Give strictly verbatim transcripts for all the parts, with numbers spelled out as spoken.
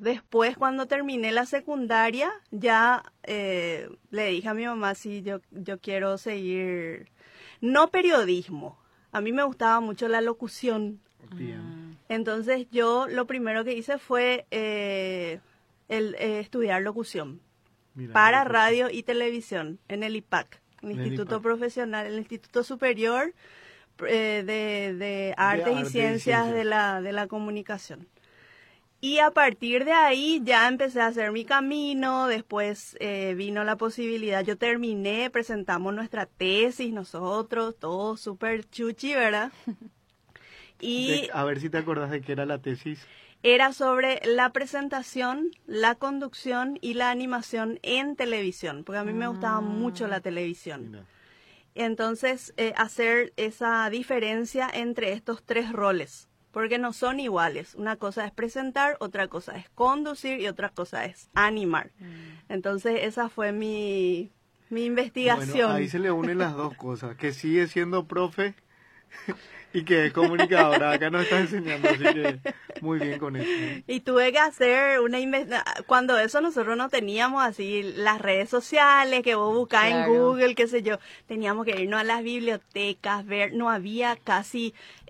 después cuando terminé la secundaria, ya eh, le dije a mi mamá si yo, yo quiero seguir, no periodismo, a mí me gustaba mucho la locución. Bien. Entonces yo lo primero que hice fue eh, el, eh, estudiar locución. Mira, para radio y televisión en el I P A C, el el Instituto I P A C. Profesional, el Instituto Superior eh, de, de Artes de y arte Ciencias, y ciencias. de la, de la Comunicación. Y a partir de ahí ya empecé a hacer mi camino, después eh, vino la posibilidad, yo terminé, presentamos nuestra tesis nosotros, todo súper chuchi, ¿verdad? Y De, a ver si te acordás de qué era la tesis. Era sobre la presentación, la conducción y la animación en televisión, porque a mí me gustaba mucho la televisión. Mira. Entonces, eh, hacer esa diferencia entre estos tres roles, porque no son iguales. Una cosa es presentar, otra cosa es conducir y otra cosa es animar. Mm. Entonces, esa fue mi, mi investigación. Bueno, ahí se le unen las dos cosas, que sigue siendo profe y que es comunicadora. Acá nos está enseñando, así que muy bien con eso. Y tuve que hacer una investigación. Cuando eso nosotros no teníamos así las redes sociales, que vos buscás claro. en Google, qué sé yo. Teníamos que irnos a las bibliotecas, ver, no había casi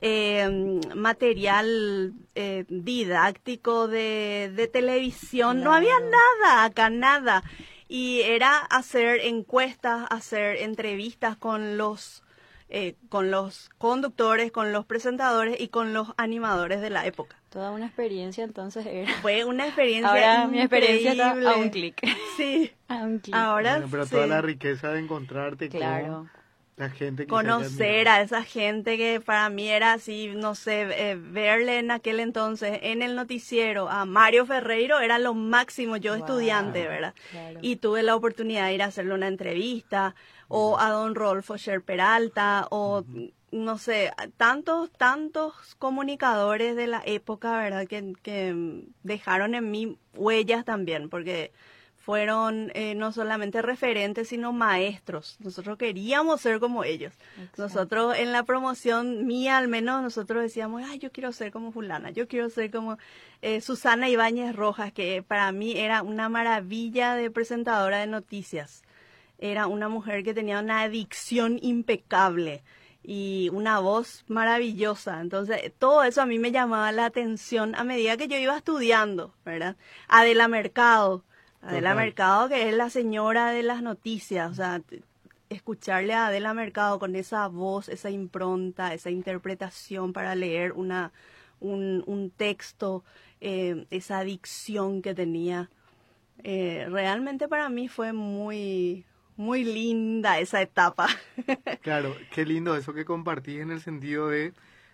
eh, material eh, didáctico de, de televisión, claro. no había nada acá, nada. Y era hacer encuestas, hacer entrevistas con los Eh, con los conductores, con los presentadores y con los animadores de la época. Toda una experiencia entonces era. Fue una experiencia Ahora increíble. Mi experiencia está a un clic. Sí. A un clic. Ahora bueno, pero sí. toda la riqueza de encontrarte claro. con la gente que conocer a esa gente que para mí era así, no sé, eh, verle en aquel entonces en el noticiero a Mario Ferreiro era lo máximo, yo wow. estudiante, ¿verdad? Claro. Y tuve la oportunidad de ir a hacerle una entrevista, o a don Rodolfo Sher Peralta, o uh-huh. no sé, tantos, tantos comunicadores de la época, ¿verdad? Que, que dejaron en mí huellas también, porque fueron eh, no solamente referentes, sino maestros. Nosotros queríamos ser como ellos. Exacto. Nosotros en la promoción mía, al menos, nosotros decíamos, ay, yo quiero ser como fulana, yo quiero ser como eh, Susana Ibáñez Rojas, que para mí era una maravilla de presentadora de noticias. Era una mujer que tenía una dicción impecable y una voz maravillosa. Entonces, todo eso a mí me llamaba la atención a medida que yo iba estudiando, ¿verdad? Adela Mercado, Adela Total. Mercado, que es la señora de las noticias, o sea, escucharle a Adela Mercado con esa voz, esa impronta, esa interpretación para leer una un, un texto, eh, esa dicción que tenía, eh, realmente para mí fue muy... Muy linda esa etapa. Claro, qué lindo eso que compartís en el sentido de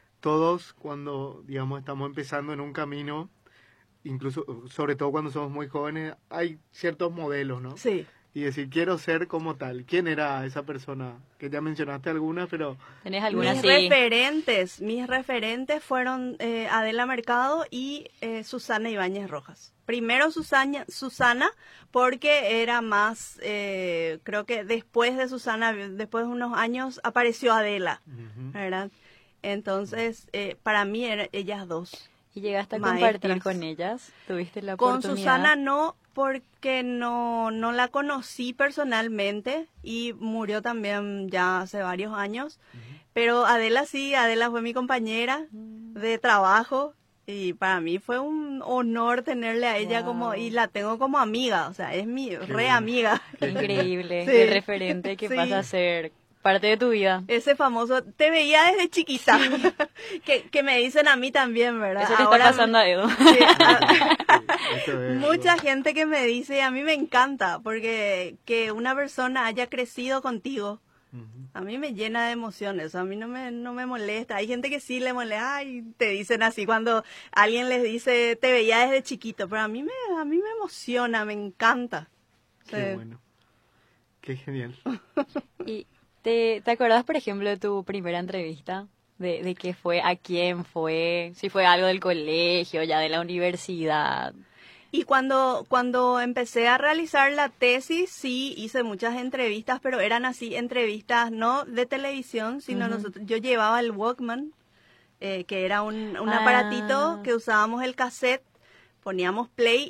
todos cuando, digamos, estamos empezando en un camino, incluso, sobre todo cuando somos muy jóvenes, hay ciertos modelos, ¿no? Sí. Y decir, quiero ser como tal. ¿Quién era esa persona? Que ya mencionaste alguna, pero... ¿Tenés alguna? Mis sí. referentes, mis referentes fueron eh, Adela Mercado y eh, Susana Ibáñez Rojas. Primero Susana, Susana porque era más, eh, creo que después de Susana, después de unos años, apareció Adela, uh-huh. ¿verdad? Entonces, eh, para mí eran ellas dos. ¿Y llegaste a maestras. compartir con ellas? ¿Tuviste la Con oportunidad? Susana no, porque no, no la conocí personalmente y murió también ya hace varios años. Uh-huh. Pero Adela sí, Adela fue mi compañera uh-huh. de trabajo y para mí fue un honor tenerle a ella wow. como, y la tengo como amiga, o sea, es mi Qué re bien. amiga. Qué increíble, sí. qué referente que sí. pasa a ser parte de tu vida. Ese famoso, te veía desde chiquita, sí. que, que me dicen a mí también, ¿verdad? Eso te Ahora, está pasando a Edu. Sí, a, mucha gente que me dice, a mí me encanta, porque que una persona haya crecido contigo, uh-huh. a mí me llena de emociones, a mí no me, no me molesta. Hay gente que sí le molesta, ay, te dicen así cuando alguien les dice, te veía desde chiquito, pero a mí me, a mí me emociona, me encanta. Qué sí. bueno, qué genial. Y ¿Te, ¿Te acordás, por ejemplo, de tu primera entrevista? De, de qué fue, a quién fue, si fue algo del colegio, ya de la universidad. Y cuando, cuando empecé a realizar la tesis, sí, hice muchas entrevistas, pero eran así entrevistas no de televisión, sino uh-huh. nosotros, yo llevaba el Walkman, eh, que era un, un ah. aparatito que usábamos el cassette, poníamos play